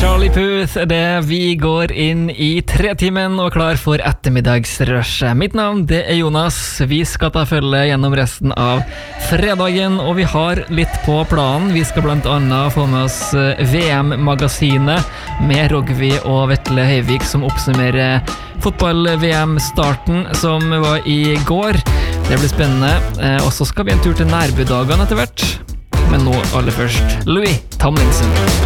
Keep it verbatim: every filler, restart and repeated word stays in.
Charlie Puth er det. Vi går inn i tretimen og er klar for ettermiddagsrush. Mitt navn det er Jonas. Vi skal ta følge gjennom resten av fredagen, og vi har litt på planen. Vi skal blant annet få med oss V M-magasinet med Rogvi og Vetle Høyvik som oppsummerer fotball-V M-starten som var i går. Det blir spennende. Og så skal vi en tur til nærbydagene etter hvert. Men nå aller først Louis Tomlinson.